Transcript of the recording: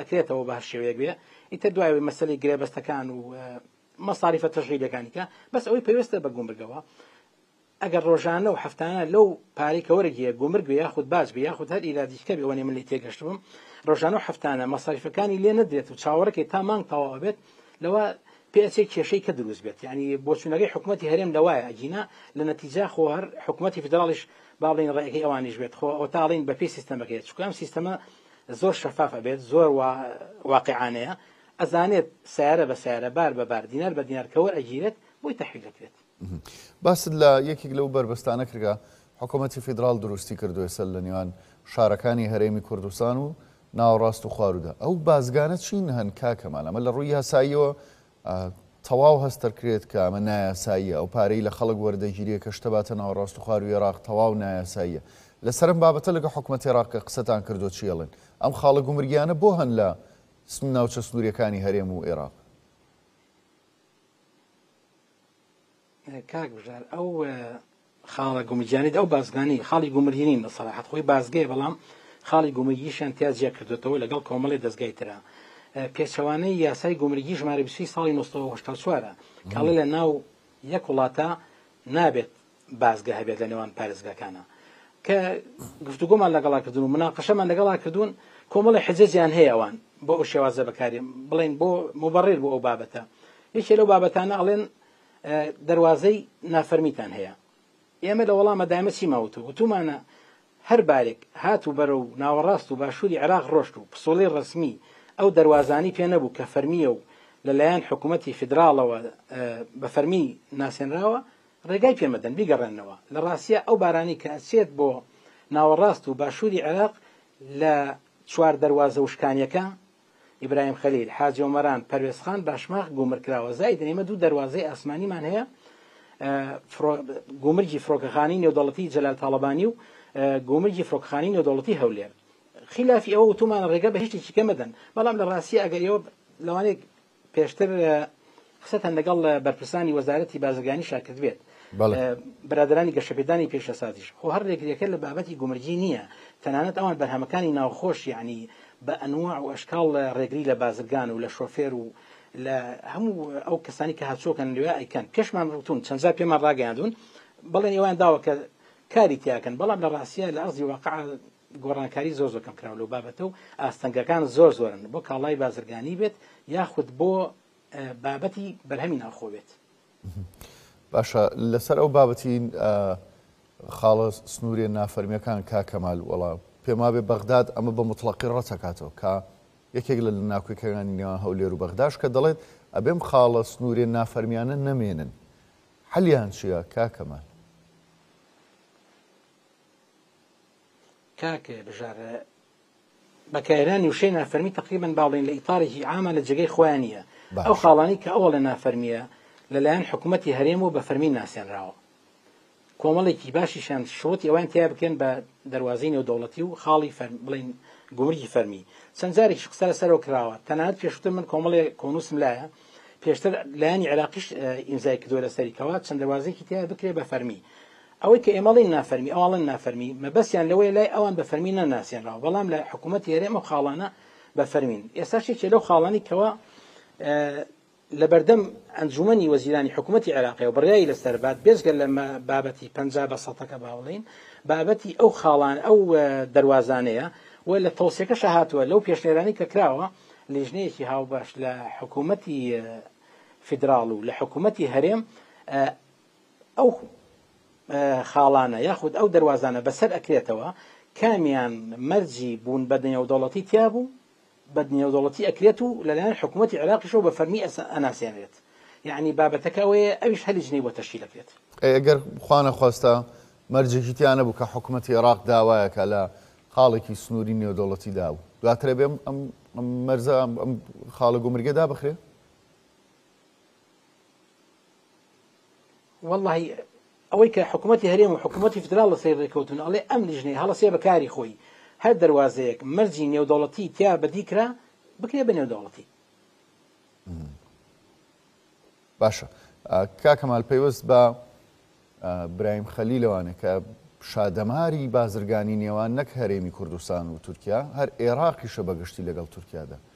ئەکرێتەوە بە هەر شێوەیەک بێ ئیتر دوای مەسەلەی گرێبەستەکان و مەساریفە تەشغیلەکانیکە بەس ئەوەی پێویستە بە گومرگەوە ئەگەر ڕۆژانە و هەفتانە لەو پارەی کە وەرەگیە گومرگ بێ یاخود باج بێ یاخود هەر ئیرادیکە بێ وەنێ من لێ تێگەشتبم ڕۆژانە و هەفتانە مەساریفەکانی لێ نەدرێت و چاوەڕێکی تا مانگ تەواو بێت لەوە پێچێک کێشەی کە دروست بێت یعنی بۆچوونەکەی حکوومەتی هەرێم لەوایە ئەجینا لە نەتیجا خۆ هەر حکوومەتی فدراڵیش باڵین ڕێگەی ئەوانیش بێت خۆ ئەو تاڵین بەپێی سیستەمەکەیت چکام سیستەمە زۆر شەفافە بێت زۆر واقعانەیە ئەزانێت سیارە بە سیارە بار بە بار دینار بە دینار کەوە ئەگیرێت بۆی تەحویل دەکرێت. باست لە یەکێک لەو بربەستانە کردگە حکوومەتی فیدراڵ دروستی کردووە سەر لە نێوان شارەکانی هەرێمی کوردستان و ناوەڕاست و خوارودا ئەو بازگانە چین هەن کاکەمان ئەمە لە ڕووی یاساییەوە تەواو هەستەرکرێت کە ئەمە نایاساییە ئەو پارەی لە خەڵک وەردەگیریە کە شتە باتە ناوەڕاست و خوار و عێراق تەواو نایاساییە لەسەرم بابەتە لەگە حکوومەتی عێراق کە قسەتان کردو چیڵن ئەم خاڵە گومرگیانە بۆ هەن لە ناوچە سنووریەکانی هەرێم و عێراق کاک بژار ئەو خاڵە گومرگیانیت ئەو بازگانی خاڵی گومرگینین لە سەراحەت خۆی بازگەیە بەڵام خاڵی گومرگیشیان تیاجیا کردوێتەوە لەگەڵ کۆمەڵی دەستگای ترە پێچەوانەی یاسای گومرگی ژمارە 20 ساڵی 1984 کاڵی لە ناو یەک وڵاتە نابێت بازگە هەبێت لە نێوان پارێزگاکانە کە گفتوگۆمان لەگەڵا کردون و مناقەشەمان لەگەڵا کردوون کۆمەڵی حجەجیان هەیە ئەوان بۆ ئەو شێوازە بەکاری بڵێن بۆ مبەڕێر بۆ ئەو بابەتە یەکێ لەو بابەتانە ئەڵێن دەواازەی نافەرمیتان هەیە ئێمە لە وەڵامە دایمە چی ماوتو وتومانە هەر بارێک هات و بەرە و ناوەڕاست و باشووری عێراق ڕۆشت و پسۆڵی ڕسمی ئەو دەواازانی پێ نەبوو کە فەرمیە و لەلایەن حکوومەتی فیدراڵەوە بە فەرمی ناسێنراوە ڕێگای پێمەدەن بیگەڕێنەوە لە ڕاستیە ئەو بارانی کە ئەچێت بۆ ناوەڕاست و باشووری عێراق لە چوار دەواازە وشکانیەکە ئیبراهیم خەلیل حاجی عومەران پەروێزخان باشماغ گومرگراوە زای دەنێمە دوو دەواازەی ئاسمانیمان هەیە گومرگی فڕۆکەخانی نێودەوڵەتی جەلال تاڵەبانی و گومرگی فڕۆکەخانی نێودەوڵەتی هەولێر خلافی ئەوە وتومانە ڕێگە بە هیچی کەمەدەن بەڵام لە ڕاستی ئەگەر ئێوە لەوانەیە پێشتر قسەتان لەگەڵ بەرپرسانی وەزارەتی بازرگانی شاکرد بێت برادرانی گەشەپێدانی پێشەساتیش خۆ هەر ڕێگریەکە لە بابەتی گومرگی نییە تەنانەت ئەوان بەرهەمەکانی ناوخۆش یعنی بە ئەنواع و ئەشکاڵ ڕێگری لە بازرگان و لە شۆفێر و لە هەموو ئەو کەسانی کە هاتووکەن لێوە ئەیکەن پێشمان ڕوتون چەندجار پێمان ڕاگەیاندون بەڵێن ئێوان داوە کە کاری تیاکەن بەڵام لە ڕاستیە لە ئەرزی واقع گۆڕانکاری زۆر زۆکەم کراوە لەو بابەتە و ئاستەنگەکان زۆر زۆرن بۆ کاڵای بازرگانی بێت یاخود بۆ بابەتی بەرهەمی ناوخۆ بێت. باشە لەسەر ئەو بابەتی خاڵە سنووریە نافەرمیەکان کاکەمال وەڵا پێما بێ بەغداد ئەمە بە مطلقی ڕەتەکاتەوە کە یەکێک لە ناوکەکانی نێوان هەولێر و بەغداش کە دەڵێت ئەبێم خاڵە سنووریە نافەرمیانە نەمێنن حەلیان چییە کاکەمال؟ کاکە بژارە بەکارێنانی وشەی نافەرمی تقریبا باڵین لە ئیتارێکی عامە لە جێگەی خۆیانە ئەو خاڵانی کە ئەوە لە نافەرمیە لەلایەن حکوومەتی هەرێم و بە فەرمی ناسێنراوە کۆمەڵێکی باشیشان شڕوتی ئەوان تیا بکەن بە دەواازەی نێودەوڵەتی و خاڵی بڵین گومرگی فەرمی چەند جارێکی قسە لەسەرەوە کراوە تەنانەت پێشتر من کۆمەڵێ کۆنووسم لایە پێشتر لایەنی عێراقیش ئیمزای کردووە لەسەریکەوە چەند دەواازەیەکی تیا بکرێ بە فەرمی ئەوەی کە ئێمەڵی نافەرمی ئەوڵەن نافەرمی مەبەستیان لەوەی لای ئەوان بە فەرمی نەناسێنراوە بەڵام لە حکوومەتی هەرێمە خاڵانە بە فەرمین ئێستاشێکی لەو خاڵانی کەوە لە بەردەم ئەنجومەنی وەزیرانی حکوومەتی عێراقی و بڕیایی لەسەربات بێزگە لە بابەتی 50% باوڵین بابەتی ئەو خاڵان ئەو دەواازانەیە و لە تەوسیەکەش هاتووە لەو پێشنێرانی کە کراوە لێژنەیەکی هاوباش لە حکوومەتی فیدراڵ و لە حکوومەتی هەرێم ئەو خاڵانە یاخود ئەو دەواازانە بەسەر ئەکرێتەوە کامیان مەرجی بوون بە نێودەوڵەتی تیا بوو بە نێودەوڵەتی ئەکرێت و لەلایەن حکوومەتی عێراقیشەوە بە فەرمی ئەناسێنرێت یعنی بابەتەکە ئەوەیە ئەویش هەلی جنەی بۆ تەشکیل دەکرێت ئەگەر خوانە خواستە مەرجێکی تیانە بوو کە حکوومەتی عێراق داوایەکە لە خاڵێکی سنووری نێودەوڵەتی دابوو دواترە بێم ئەم مەرزە ئەم خاڵە گومرگە دابخرێ والله ئەوەی کە حکوومەتی هەرێم و حکوومەتی فدراڵ لە سەر ڕێکەوتون ئەڵێ ئەم لیژنەی هەڵەسێ بەکاری خۆی هەر دەواازەیەک مەرجی نێودەوڵەتی تیا بەدیکرا بکرێ بە نێودەوڵەتی. باشە کاکەمال پەیوەست بە برایم خەلیلەوانە کە شادەماری بازرگانی نێوان نەک هەرێمی کوردستان و تورکیا هەر عێراقیشە بەگشتی لەگەڵ تورکیادا